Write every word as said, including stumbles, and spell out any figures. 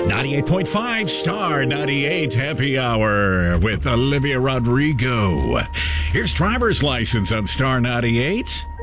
ninety-eight point five Star ninety-eight Happy Hour with Olivia Rodrigo. Here's Driver's License on Star ninety-eight.